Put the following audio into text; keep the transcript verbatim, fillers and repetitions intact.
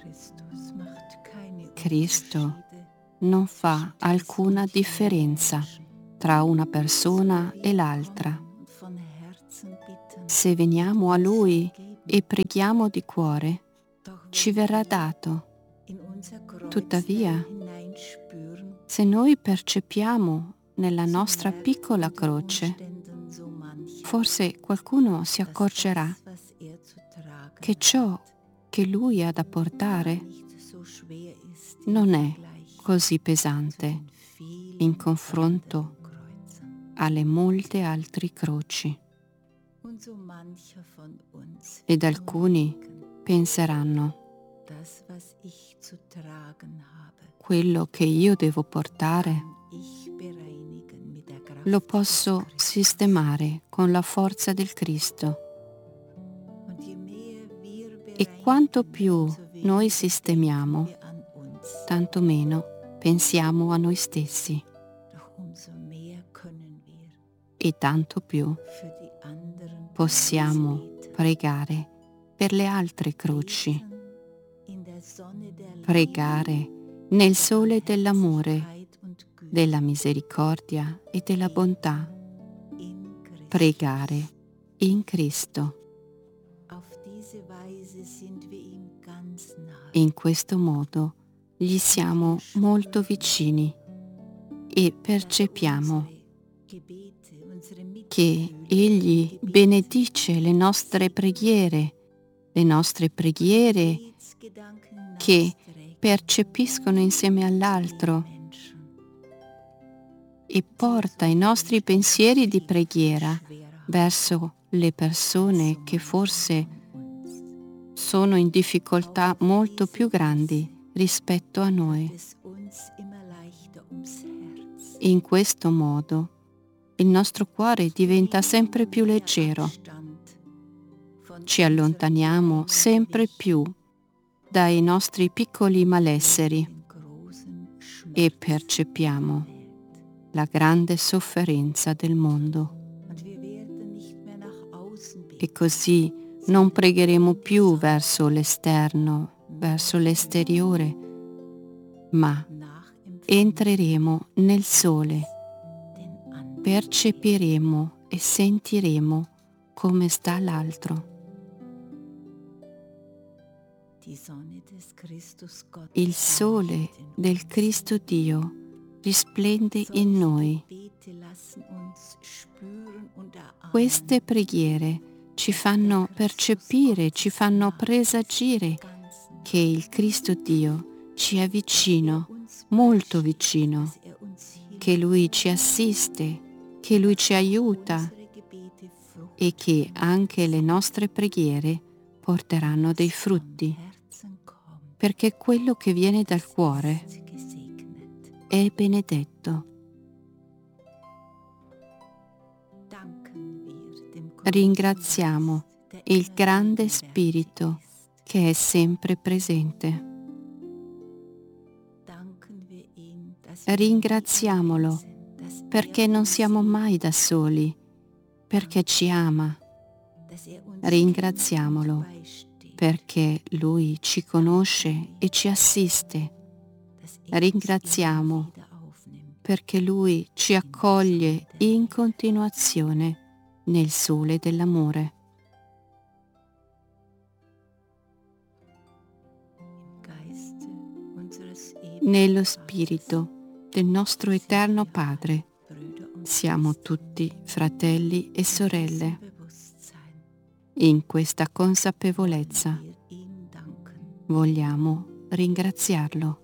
Cristo non fa alcuna differenza tra una persona e l'altra. Se veniamo a Lui e preghiamo di cuore, ci verrà dato. Tuttavia, se noi percepiamo nella nostra piccola croce, forse qualcuno si accorgerà che ciò che Lui ha da portare non è così pesante in confronto alle molte altre croci. Ed alcuni penseranno: quello che io devo portare lo posso sistemare con la forza del Cristo. E quanto più noi sistemiamo, tanto meno pensiamo a noi stessi. E tanto più possiamo pregare per le altre croci, pregare nel sole dell'amore, della misericordia e della bontà, pregare in Cristo. In questo modo gli siamo molto vicini e percepiamo che Egli benedice le nostre preghiere, le nostre preghiere che percepiscono insieme all'altro, e porta i nostri pensieri di preghiera verso le persone che forse sono in difficoltà molto più grandi rispetto a noi. In questo modo il nostro cuore diventa sempre più leggero. Ci allontaniamo sempre più dai nostri piccoli malesseri e percepiamo la grande sofferenza del mondo. E così non pregheremo più verso l'esterno, verso l'esteriore, ma entreremo nel sole, percepiremo e sentiremo come sta l'altro. Il sole del Cristo Dio risplende in noi. Queste preghiere ci fanno percepire, ci fanno presagire che il Cristo Dio ci è vicino, molto vicino, che Lui ci assiste, che Lui ci aiuta e che anche le nostre preghiere porteranno dei frutti, perché quello che viene dal cuore è benedetto. Ringraziamo il grande Spirito che è sempre presente. Ringraziamolo perché non siamo mai da soli, perché ci ama. Ringraziamolo perché Lui ci conosce e ci assiste. Ringraziamo perché Lui ci accoglie in continuazione nel sole dell'amore. Nello spirito del nostro eterno Padre siamo tutti fratelli e sorelle. In questa consapevolezza vogliamo ringraziarlo.